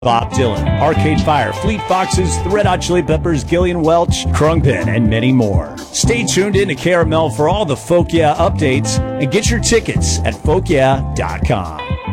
Bob Dylan, Arcade Fire, Fleet Foxes, the Red Hot Chili Peppers, Gillian Welch, Krungpen, and many more. Stay tuned in to Caramel for all the Folk Yeah updates and get your tickets at folkyeah.com.